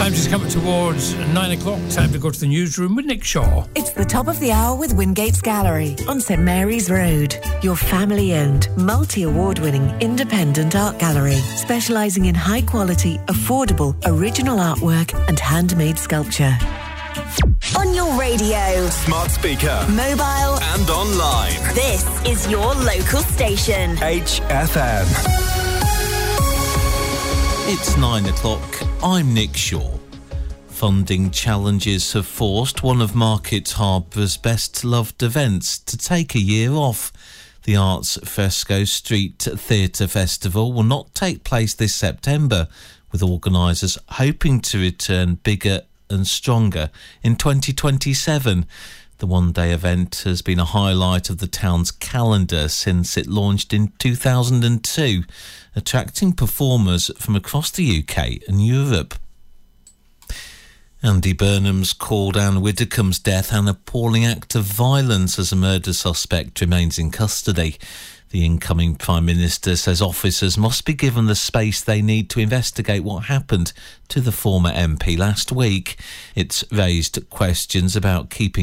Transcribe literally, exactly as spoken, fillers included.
Time is coming towards nine o'clock. Time to go to the newsroom with Nick Shaw. It's the top of the hour with Wingates Gallery on St Mary's Road. Your family-owned, multi-award-winning independent art gallery, specialising in high-quality, affordable, original artwork and handmade sculpture. On your radio, smart speaker, mobile and online. This is your local station. H F M. It's nine o'clock. I'm Nick Shaw. Funding challenges have forced one of Market Harbour's best-loved events to take a year off. The Arts Fresco Street Theatre Festival will not take place this September, with organisers hoping to return bigger and stronger in twenty twenty-seven. The one-day event has been a highlight of the town's calendar since it launched in two thousand two, attracting performers from across the U K and Europe. Andy Burnham's called Anne Widdecombe's death an appalling act of violence as a murder suspect remains in custody. The incoming Prime Minister says officers must be given the space they need to investigate what happened to the former M P last week. It's raised questions about keeping